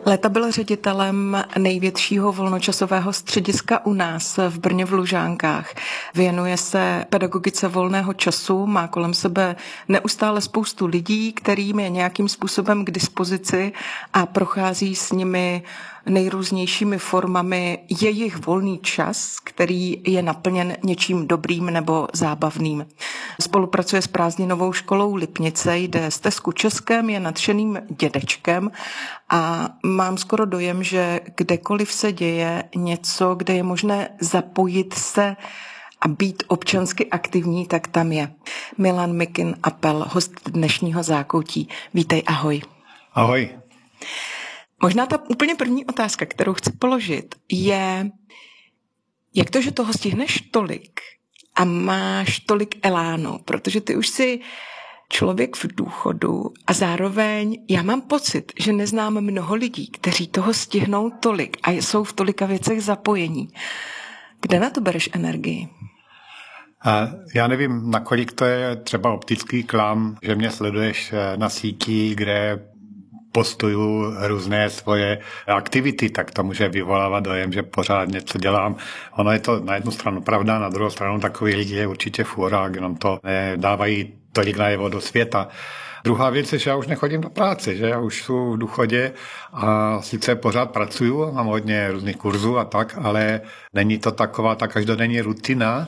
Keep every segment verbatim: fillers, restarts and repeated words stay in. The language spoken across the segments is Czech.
Léta byl ředitelem největšího volnočasového střediska u nás v Brně v Lužánkách. Věnuje se pedagogice volného času, má kolem sebe neustále spoustu lidí, kterým je nějakým způsobem k dispozici a prochází s nimi nejrůznějšími formami jejich volný čas, který je naplněn něčím dobrým nebo zábavným. Spolupracuje s prázdninovou školou Lipnice, jde stezku Českém, je nadšeným dědečkem a mám skoro dojem, že kdekoliv se děje něco, kde je možné zapojit se a být občansky aktivní, tak tam je. Milan Mikin Apel, host dnešního Zákoutí. Vítej, ahoj. Ahoj. Možná ta úplně první otázka, kterou chci položit, je, jak to, že toho stihneš tolik a máš tolik elánu, protože ty už jsi člověk v důchodu a zároveň já mám pocit, že neznám mnoho lidí, kteří toho stihnou tolik a jsou v tolika věcech zapojení. Kde na to bereš energii? A já nevím, nakolik to je třeba optický klam, že mě sleduješ na síti, kde postuju různé svoje aktivity, tak to může vyvolávat dojem, že pořád něco dělám. Ono je to na jednu stranu pravda, na druhou stranu takový lidi je určitě fůra, jenom to nedávají tolik najevo do světa. Druhá věc je, že já už nechodím do práce, že já už jsem v důchodě a sice pořád pracuju, mám hodně různých kurzů a tak, ale není to taková ta každodenní rutina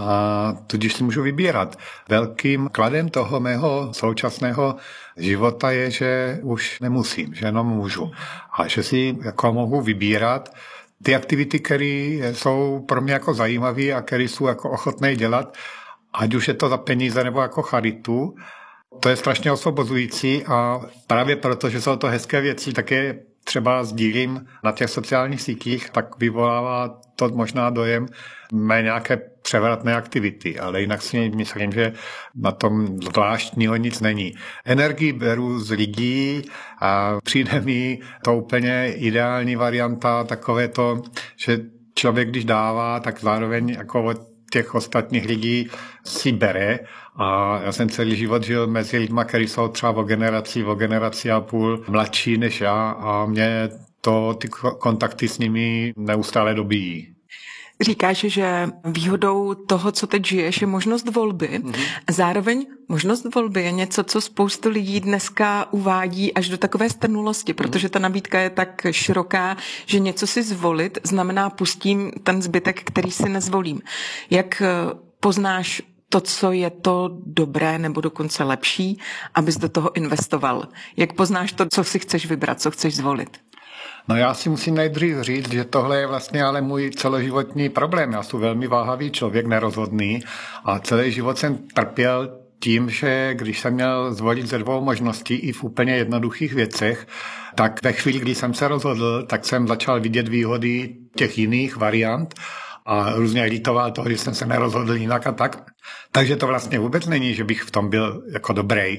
a tudíž si můžu vybírat. Velkým kladem toho mého současného života je, že už nemusím, že jenom můžu. A že si jako mohu vybírat ty aktivity, které jsou pro mě jako zajímavé a které jsou jako ochotné dělat, ať už je to za peníze nebo jako charitu. To je strašně osvobozující a právě proto, že jsou to hezké věci, tak je třeba sdílím na těch sociálních sítích, tak vyvolává to možná dojem mé nějaké převratné aktivity, ale jinak si myslím, že na tom zvláštního nic není. Energii beru z lidí a přijde mi to úplně ideální varianta, takové to, že člověk, když dává, tak zároveň jako od těch ostatních lidí si bere. A já jsem celý život žil mezi lidmi, kteří jsou třeba o generaci, o generaci a půl mladší než já a mě to, ty kontakty s nimi neustále dobíjí. Říkáš, že výhodou toho, co teď žiješ, je možnost volby. Mm-hmm. Zároveň možnost volby je něco, co spoustu lidí dneska uvádí až do takové strnulosti, protože ta nabídka je tak široká, že něco si zvolit znamená pustím ten zbytek, který si nezvolím. Jak poznáš to, co je to dobré nebo dokonce lepší, abys do toho investoval? Jak poznáš to, co si chceš vybrat, co chceš zvolit? No já si musím nejdřív říct, že tohle je vlastně ale můj celoživotní problém. Já jsem velmi váhavý člověk, nerozhodný a celý život jsem trpěl tím, že když jsem měl zvolit ze dvou možností i v úplně jednoduchých věcech, tak ve chvíli, kdy jsem se rozhodl, tak jsem začal vidět výhody těch jiných variant a různě litoval toho, že jsem se nerozhodl jinak a tak. Takže to vlastně vůbec není, že bych v tom byl jako dobrý.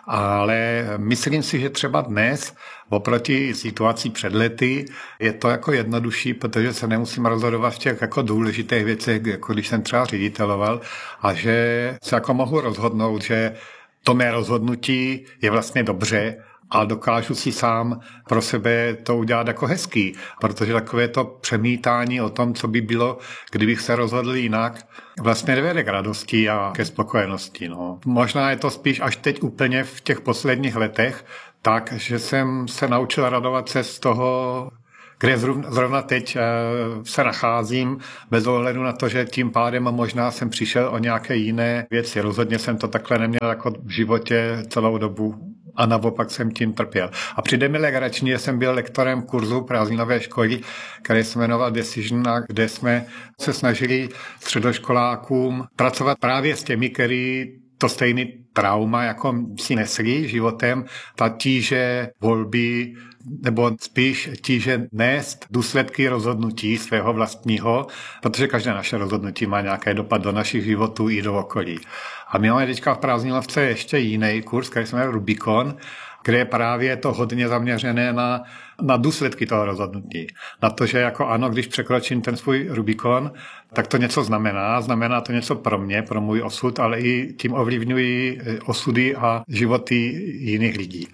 Ale myslím si, že třeba dnes oproti situaci před lety je to jako jednodušší, protože se nemusím rozhodovat v těch jako důležitých věcech, jako když jsem třeba řediteloval a že se jako mohu rozhodnout, že to mé rozhodnutí je vlastně dobře a dokážu si sám pro sebe to udělat jako hezký, protože takové to přemítání o tom, co by bylo, kdybych se rozhodl jinak, vlastně nevede k radosti a ke spokojenosti. No. Možná je to spíš až teď úplně v těch posledních letech, tak, že jsem se naučil radovat se z toho, kde zrovna teď se nacházím, bez ohledu na to, že tím pádem možná jsem přišel o nějaké jiné věci. Rozhodně jsem to takhle neměl jako v životě celou dobu. A naopak jsem tím trpěl. A přijde mi legrační, že jsem byl lektorem kurzu prázdninové školy, který se jmenoval Decision, kde jsme se snažili středoškolákům pracovat právě s těmi, kteří to stejný trauma jako si nesli životem, ta tíže volby, nebo spíš tíže nést důsledky rozhodnutí svého vlastního, protože každé naše rozhodnutí má nějaký dopad do našich životů i do okolí. A my máme teďka v prázdninovce ještě jiný kurz, který se jmenuje Rubikon, kde je právě to hodně zaměřené na, na důsledky toho rozhodnutí. Na to, že jako ano, když překročím ten svůj Rubikon, tak to něco znamená. Znamená to něco pro mě, pro můj osud, ale i tím ovlivňují osudy a životy jiných lidí.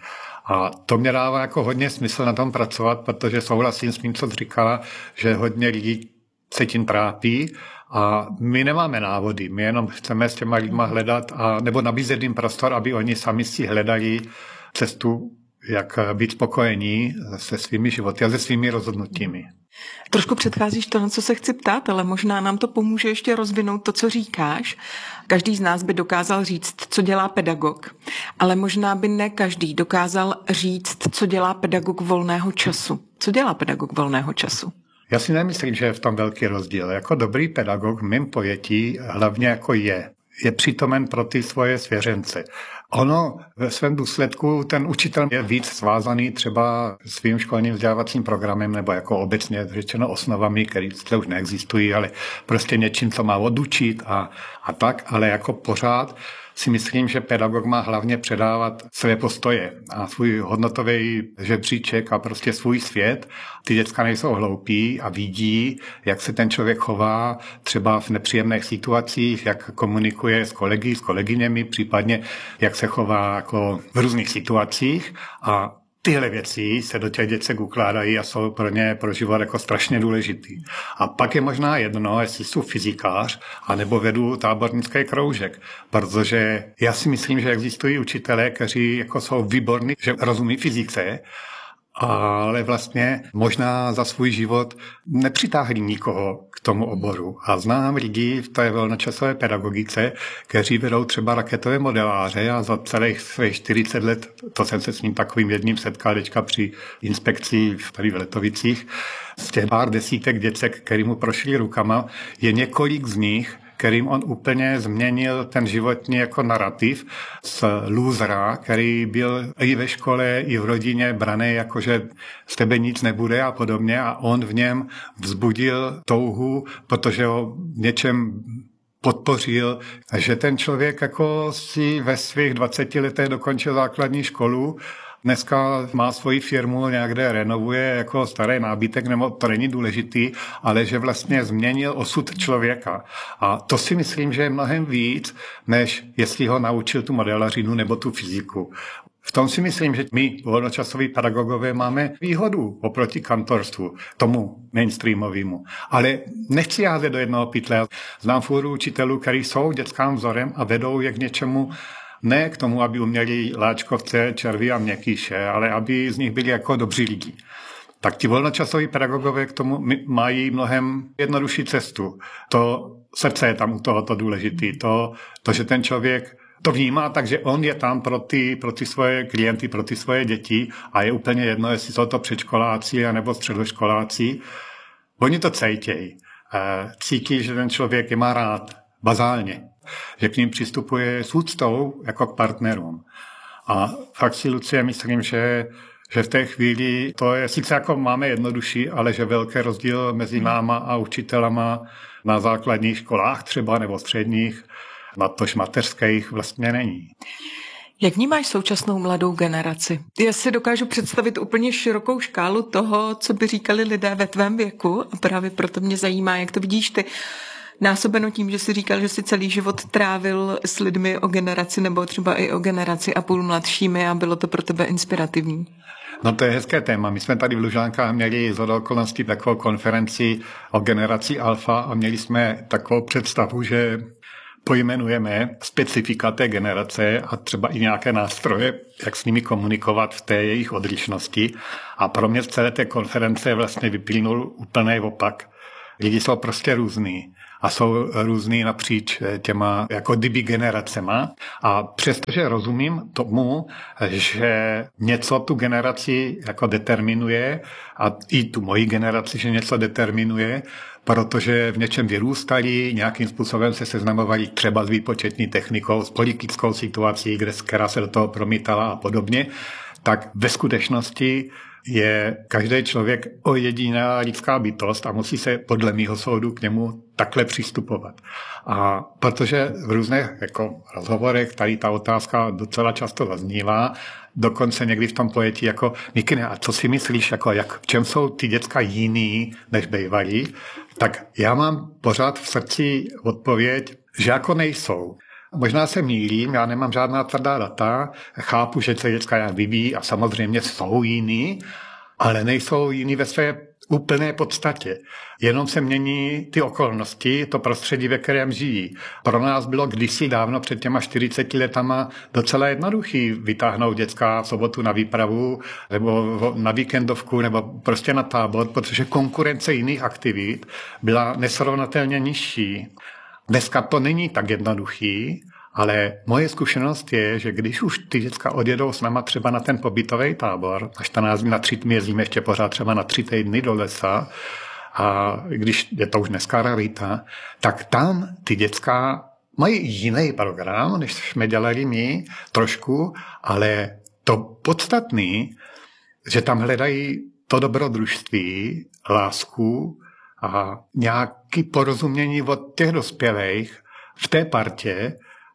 A to mě dává jako hodně smysl na tom pracovat, protože souhlasím s tím, co jsi říkala, že hodně lidí se tím trápí a my nemáme návody, my jenom chceme s těma lidma hledat a nebo nabízet jim prostor, aby oni sami si hledali cestu, jak být spokojení se svými životy a se svými rozhodnutími. Trošku předcházíš to, na co se chci ptát, ale možná nám to pomůže ještě rozvinout to, co říkáš. Každý z nás by dokázal říct, co dělá pedagog, ale možná by ne každý dokázal říct, co dělá pedagog volného času. Co dělá pedagog volného času? Já si nemyslím, že je v tom velký rozdíl. Jako dobrý pedagog v mém pojetí hlavně jako je. Je přítomen pro ty svoje svěřence. Ono ve svém důsledku ten učitel je víc svázaný třeba svým školním vzdělávacím programem nebo jako obecně řečeno osnovami, které už neexistují, ale prostě něčím, co má odučit a, a tak, ale jako pořád si myslím, že pedagog má hlavně předávat své postoje a svůj hodnotový žebříček a prostě svůj svět. Ty děcka nejsou hloupí a vidí, jak se ten člověk chová třeba v nepříjemných situacích, jak komunikuje s kolegy, s kolegyněmi, případně jak se chová jako v různých situacích a tyhle věci se do těch děcek ukládají a jsou pro ně pro život jako strašně důležitý. A pak je možná jedno, jestli jsou fyzikář, anebo vedu tábornický kroužek, protože já si myslím, že existují učitelé, kteří jako jsou výborní, že rozumí fyzice, ale vlastně možná za svůj život nepřitáhli nikoho k tomu oboru. A znám lidi v té volnočasové pedagogice, kteří vedou třeba raketové modeláře a za celých svých čtyřicet let, to jsem se s ním takovým jedním setkal teďka při inspekci tady v Letovicích, z těch pár desítek děcek, který mu prošli rukama, je několik z nich, kterým on úplně změnil ten životní jako narrativ z lůzra, který byl i ve škole, i v rodině braný, jakože z tebe nic nebude a podobně a on v něm vzbudil touhu, protože ho něčem podpořil, že ten člověk jako si ve svých dvaceti letech dokončil základní školu. Dneska má svoji firmu, někde renovuje jako starý nábytek, nebo to není důležitý, ale že vlastně změnil osud člověka. A to si myslím, že je mnohem víc, než jestli ho naučil tu modelařinu nebo tu fyziku. V tom si myslím, že my, volnočasoví pedagogové, máme výhodu oproti kantorstvu, tomu mainstreamovému. Ale nechci házet do jednoho pytle. Znám fůru učitelů, kteří jsou dětským vzorem a vedou je k něčemu, ne k tomu, aby uměli láčkovce, červy a měkkýše, ale aby z nich byli jako dobří lidi. Tak ti volnočasoví pedagogové k tomu mají mnohem jednodušší cestu. To srdce je tam u tohoto důležitý. To, to, že ten člověk to vnímá, takže on je tam pro ty, pro ty svoje klienty, pro ty svoje děti a je úplně jedno, jestli jsou to předškoláci nebo středoškoláci. Oni to cítějí. Cítí, že ten člověk je má rád, bazálně. Že k ním přistupuje s úctou jako k partnerům. A fakt si, Lucie, myslím, že, že v té chvíli to je, sice jako máme jednodušší, ale že velký rozdíl mezi náma a učitelama na základních školách třeba nebo středních, na tož mateřských vlastně není. Jak vnímáš současnou mladou generaci? Já si dokážu představit úplně širokou škálu toho, co by říkali lidé ve tvém věku a právě proto mě zajímá, jak to vidíš ty. Násobeno tím, že jsi říkal, že jsi celý život trávil s lidmi o generaci nebo třeba i o generaci a půl mladšími a bylo to pro tebe inspirativní. No to je hezké téma. My jsme tady v Lužánkách měli z okolností takovou konferenci o generaci alfa a měli jsme takovou představu, že pojmenujeme specifika té generace a třeba i nějaké nástroje, jak s nimi komunikovat v té jejich odlišnosti. A pro mě z celé té konference vlastně vyplynul úplný opak. Lidi jsou prostě různý a jsou různý napříč těma jako kdyby generacema. A přestože rozumím tomu, že něco tu generaci jako determinuje a i tu moji generaci, že něco determinuje, protože v něčem vyrůstali, nějakým způsobem se seznamovali třeba s výpočetní technikou, s politickou situací, kde, která se do toho promítala a podobně, tak ve skutečnosti je každý člověk ojedinělá lidská bytost a musí se podle mýho soudu k němu takhle přistupovat. A protože v různých jako rozhovorech tady ta otázka docela často zaznívá, dokonce někdy v tom pojetí jako Mikine, a co si myslíš, jako jak, v čem jsou ty děcka jiný, než bývalí, tak já mám pořád v srdci odpověď, že jako nejsou. Možná se mýlím, já nemám žádná tvrdá data, chápu, že se děcka nějak vyvíjí a samozřejmě jsou jiný, ale nejsou jiný ve své úplné podstatě. Jenom se mění ty okolnosti, to prostředí, ve kterém žijí. Pro nás bylo kdysi dávno před těma čtyřiceti letama docela jednoduchý vytáhnout děcka v sobotu na výpravu nebo na víkendovku nebo prostě na tábor, protože konkurence jiných aktivit byla nesrovnatelně nižší. Dneska to není tak jednoduchý, ale moje zkušenost je, že když už ty děcka odjedou s náma třeba na ten pobytový tábor, na čtrnáct dní, na tři dny, jezdíme ještě pořád třeba na tři týdny do lesa, a když je to už dneska rarita, tak tam ty děcka mají jiný program, než jsme dělali my, trošku, ale to podstatný, že tam hledají to dobrodružství, lásku a nějaké porozumění od těch dospělých v té partě,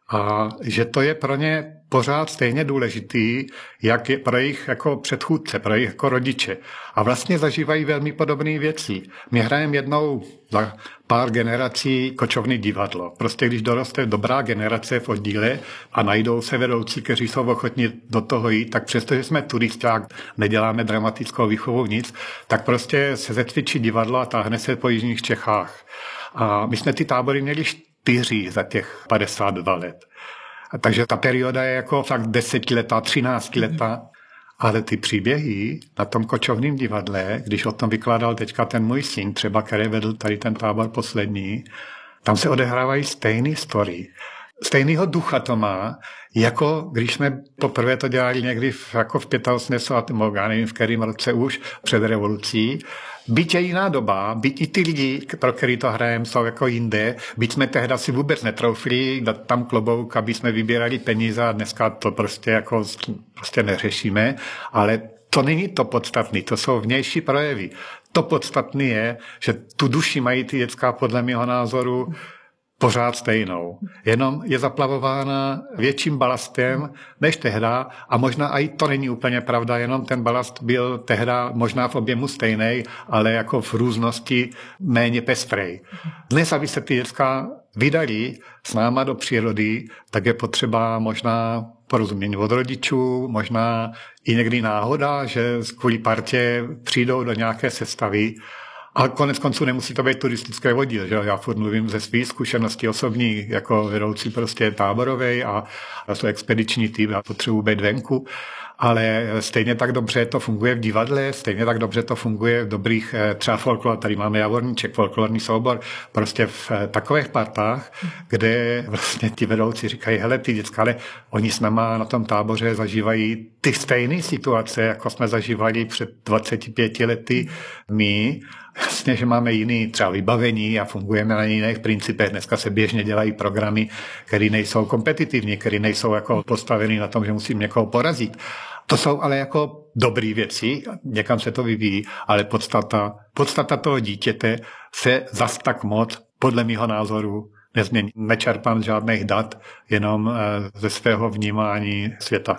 a že to je pro ně pořád stejně důležitý, jak je pro jejich jako předchůdce, pro jejich jako rodiče. A vlastně zažívají velmi podobné věci. My hrajeme jednou za pár generací kočovný divadlo. Prostě když doroste dobrá generace v oddíle a najdou se vedoucí, kteří jsou ochotní do toho jít, tak přestože jsme turisták, neděláme dramatickou výchovu nic, tak prostě se zetvičí divadlo a táhne se po jižních Čechách. A my jsme ty tábory měli čtyři za těch padesát dva let. A takže ta perioda je jako fakt desetiletá, třináctiletá, ale ty příběhy na tom kočovném divadle, když o tom vykládal teďka ten můj syn, třeba který vedl tady ten tábor poslední, tam se odehrávají stejný story. Stejného ducha to má, jako když jsme poprvé to dělali někdy v, jako v osmdesátém pátém, já nevím v kterém roce už, před revolucí. Byť je jiná doba, byť i ty lidi, pro který to hrajeme, jsou jako jinde, byť jsme tehda si vůbec netroufli dát tam klobouk, aby jsme vybírali peníze a dneska to prostě jako prostě neřešíme, ale to není to podstatné, to jsou vnější projevy. To podstatné je, že tu duši mají ty děcka podle mého názoru pořád stejnou. Jenom je zaplavována větším balastem než tehda a možná i to není úplně pravda, jenom ten balast byl tehda možná v objemu stejný, ale jako v různosti méně pestrej. Dnes, aby se ty děcka vydali s náma do přírody, tak je potřeba možná porozumění od rodičů, možná i někdy náhoda, že kvůli partě přijdou do nějaké sestavy. A konec konců nemusí to být turistické oddíl, že já furt mluvím ze svých zkušeností osobní, jako vedoucí prostě táborovej a, a jsou expediční tým a potřebuji být venku, ale stejně tak dobře to funguje v divadle, stejně tak dobře to funguje v dobrých třeba folklor, tady máme Javorníček, folklorní soubor, prostě v takových partách, kde vlastně ti vedoucí říkají, hele ty děcka, ale oni s náma na tom táboře zažívají ty stejné situace, jako jsme zažívali před dvaceti pěti lety my. Jasně, že máme jiný třeba vybavení a fungujeme na jiných principech. Dneska se běžně dělají programy, které nejsou kompetitivní, které nejsou jako postaveny na tom, že musím někoho porazit. To jsou ale jako dobré věci, někam se to vyvíjí, ale podstata, podstata toho dítěte se zas tak moc, podle mého názoru, nezmění. Nečerpám žádných dat, jenom ze svého vnímání světa.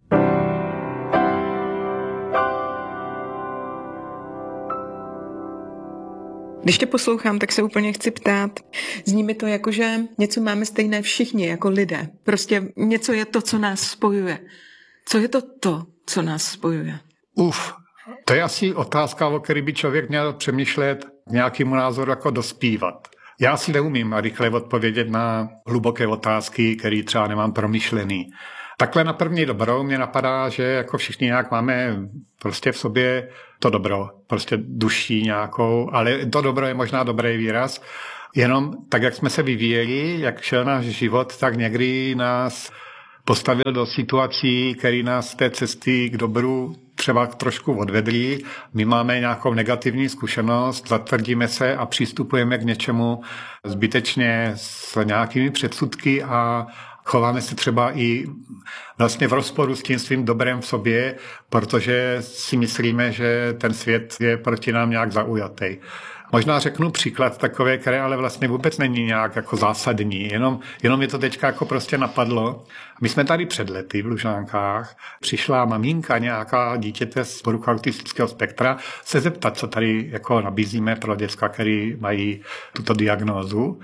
Když tě poslouchám, tak se úplně chci ptát. Zní mi to jako, že něco máme stejné všichni, jako lidé. Prostě něco je to, co nás spojuje. Co je to to, co nás spojuje? Uf, to je asi otázka, o které by člověk měl přemýšlet k nějakému názoru jako dospívat. Já si neumím rychle odpovědět na hluboké otázky, které třeba nemám promyšlený. Takhle na první dobrou mě napadá, že jako všichni nějak máme prostě v sobě to dobro, prostě duší nějakou, ale to dobro je možná dobrý výraz, jenom tak, jak jsme se vyvíjeli, jak šel náš život, tak někdy nás postavil do situací, které nás z té cesty k dobru třeba trošku odvedly. My máme nějakou negativní zkušenost, zatvrdíme se a přistupujeme k něčemu zbytečně s nějakými předsudky a chováme se třeba i vlastně v rozporu s tím svým dobrem v sobě, protože si myslíme, že ten svět je proti nám nějak zaujatý. Možná řeknu příklad takové, které ale vlastně vůbec není nějak jako zásadní, jenom, jenom je to teďka jako prostě napadlo. My jsme tady před lety v Lužánkách, přišla maminka nějaká dítěte z poruchou autistického spektra se zeptat, co tady jako nabízíme pro děcka, který mají tuto diagnózu.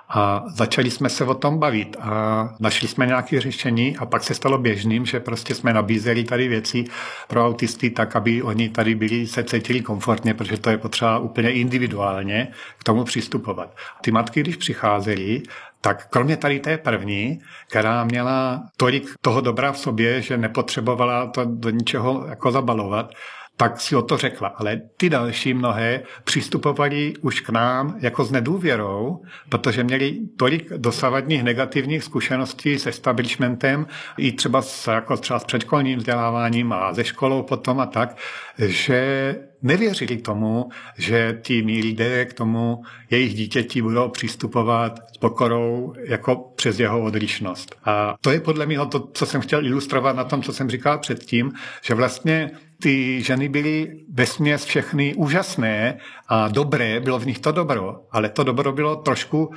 A začali jsme se o tom bavit a našli jsme nějaké řešení a pak se stalo běžným, že prostě jsme nabízeli tady věci pro autisty tak, aby oni tady byli, se cítili komfortně, protože to je potřeba úplně individuálně k tomu přistupovat. Ty matky, když přicházely, tak kromě tady té první, která měla tolik toho dobra v sobě, že nepotřebovala to do ničeho jako zabalovat, tak si o to řekla. Ale ty další mnohé přistupovali už k nám jako s nedůvěrou, protože měli tolik dosavadních negativních zkušeností s establishmentem i třeba s, jako třeba s předškolním vzděláváním a ze školou potom a tak, že nevěřili tomu, že ti milí lidé k tomu jejich dítěti budou přistupovat s pokorou jako přes jeho odlišnost. A to je podle mě to, co jsem chtěl ilustrovat na tom, co jsem říkal předtím, že vlastně ty ženy byly vesměs všechny úžasné a dobré, bylo v nich to dobro, ale to dobro bylo trošku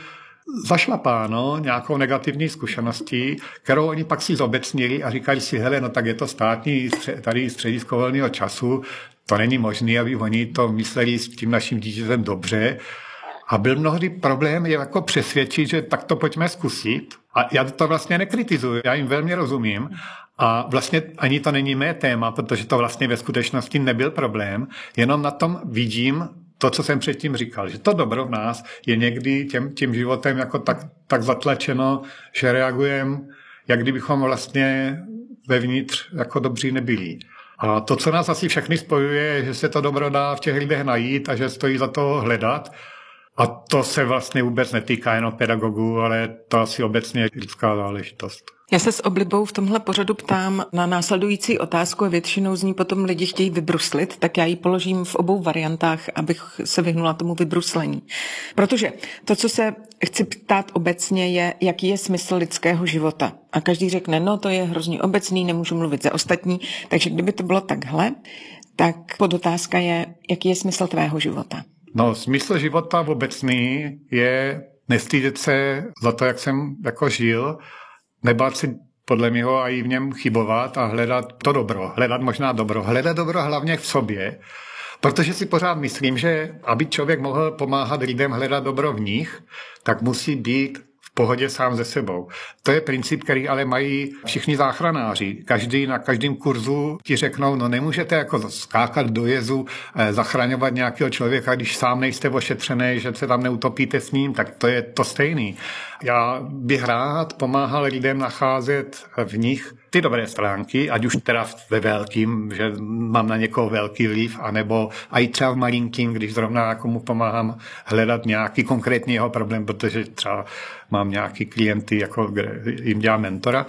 zašlapáno nějakou negativní zkušeností, kterou oni pak si zobecnili a říkali si, hele, no tak je to státní tady středisko volného času, to není možné, aby oni to mysleli s tím naším dítětem dobře. A byl mnohdy problém je jako přesvědčit, že tak to pojďme zkusit. A já to vlastně nekritizuju, já jim velmi rozumím. A vlastně ani to není mé téma, protože to vlastně ve skutečnosti nebyl problém. Jenom na tom vidím to, co jsem předtím říkal, že to dobro v nás je někdy tím, tím životem jako tak, tak zatlačeno, že reagujeme, jak kdybychom vlastně vevnitř jako dobří nebyli. A to, co nás asi všechny spojuje, je, že se to dobro dá v těch lidech najít a že stojí za to hledat. A to se vlastně vůbec netýká jenom pedagogů, ale to asi obecně lidská záležitost. Já se s oblibou v tomhle pořadu ptám na následující otázku a většinou z ní potom lidi chtějí vybruslit, tak já ji položím v obou variantách, abych se vyhnula tomu vybruslení. Protože to, co se chci ptát obecně, je, jaký je smysl lidského života. A každý řekne, no to je hrozně obecný, nemůžu mluvit za ostatní, takže kdyby to bylo takhle, tak podotázka je, jaký je smysl tvého života. No, smysl života obecný je nestydět se za to, jak jsem jako žil, nebát si podle mého a i v něm chybovat a hledat to dobro, hledat možná dobro, hledat dobro hlavně v sobě, protože si pořád myslím, že aby člověk mohl pomáhat lidem hledat dobro v nich, tak musí být v pohodě sám ze sebou. To je princip, který ale mají všichni záchranáři. Každý na každém kurzu ti řeknou, no nemůžete jako skákat do jezu, eh, zachraňovat nějakého člověka, když sám nejste ošetřený, že se tam neutopíte s ním, tak to je to stejný. Já bych rád pomáhal lidem nacházet v nich ty dobré stránky, ať už teda ve velkým, že mám na někoho velký vliv, anebo i třeba v malinkým, když zrovna jako mu pomáhám hledat nějaký konkrétní jeho problém, protože třeba mám nějaký klienty, jako kde jim dělám mentora,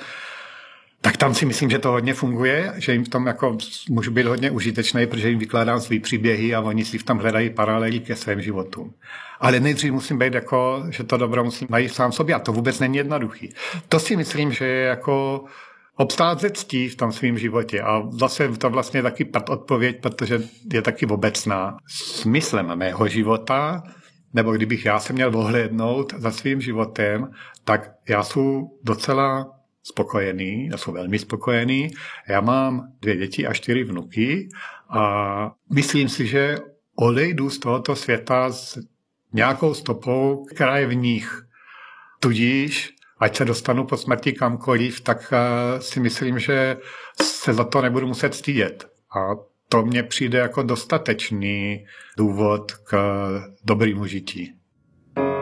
tak tam si myslím, že to hodně funguje, že jim v tom jako můžu být hodně užitečný, protože jim vykládám svý příběhy a oni si v tom hledají paralely ke svým životům. Ale nejdřív musím být jako, že to dobro musím najít sám sobě a to vůbec není jednoduchý. To si myslím, že je jako obstát ze ctí v tom svém životě a zase to vlastně taky odpověď, protože je taky obecná. Smyslem mého života, nebo kdybych já se měl ohlédnout za svým životem, tak já jsem docela spokojený, já jsem velmi spokojený. Já mám dvě děti a čtyři vnuky a myslím si, že odejdu z tohoto světa s nějakou stopou, která je v nich. Tudíž, ať se dostanu po smrti kamkoliv, tak si myslím, že se za to nebudu muset stydět. A to mně přijde jako dostatečný důvod k dobrému žití.